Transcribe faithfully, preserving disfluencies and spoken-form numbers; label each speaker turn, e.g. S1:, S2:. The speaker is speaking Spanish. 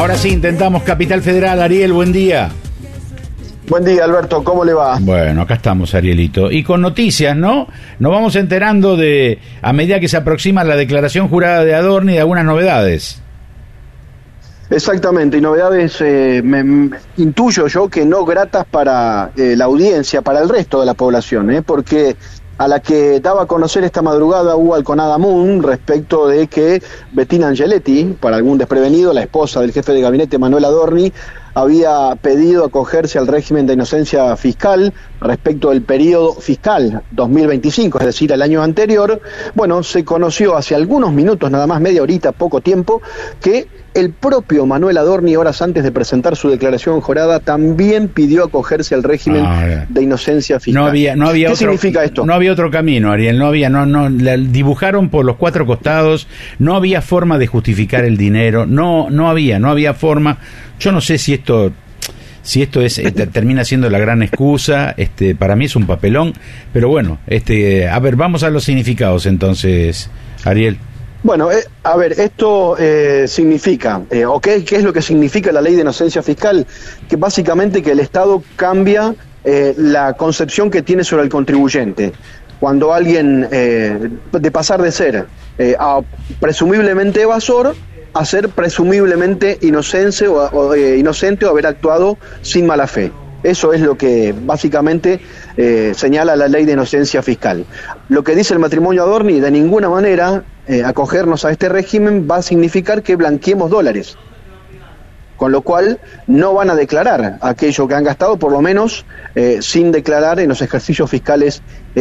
S1: Ahora sí, intentamos Capital Federal. Ariel, buen día.
S2: Buen día, Alberto, ¿cómo le va?
S1: Bueno, acá estamos, Arielito. Y con noticias, ¿no? Nos vamos enterando de, a medida que se aproxima la declaración jurada de Adorni, de algunas novedades.
S2: Exactamente, y novedades, eh, me, me intuyo yo que no gratas para eh, la audiencia, para el resto de la población, ¿eh? Porque a la que daba a conocer esta madrugada Hugo Alconada-Moon respecto de que Bettina Angeletti, para algún desprevenido, la esposa del jefe de gabinete Manuel Adorni, había pedido acogerse al régimen de inocencia fiscal respecto del periodo fiscal dos mil veinticinco, es decir, el año anterior. Bueno, se conoció hace algunos minutos, nada más media horita, poco tiempo, que el propio Manuel Adorni, horas antes de presentar su declaración jurada, también pidió acogerse al régimen ah, de inocencia fiscal.
S1: No había, no había
S2: ¿Qué
S1: otro,
S2: significa esto?
S1: No había otro camino, Ariel, no había, no, no, la dibujaron por los cuatro costados, no había forma de justificar el dinero, no, no había, no había forma. Yo no sé si esto, si esto es, este, termina siendo la gran excusa. Este, para mí es un papelón, pero bueno, este, a ver, vamos a los significados entonces, Ariel.
S2: Bueno, eh, a ver, esto eh, significa, eh, ¿o qué, qué es lo que significa la ley de inocencia fiscal? Que básicamente que el Estado cambia eh, la concepción que tiene sobre el contribuyente. Cuando alguien, eh, de pasar de ser eh, a presumiblemente evasor, a ser presumiblemente inocente o, o eh, inocente o haber actuado sin mala fe. Eso es lo que básicamente eh, señala la ley de inocencia fiscal. Lo que dice el matrimonio Adorni, de ninguna manera eh, acogernos a este régimen va a significar que blanqueemos dólares. Con lo cual no van a declarar aquello que han gastado, por lo menos eh, sin declarar en los ejercicios fiscales eh,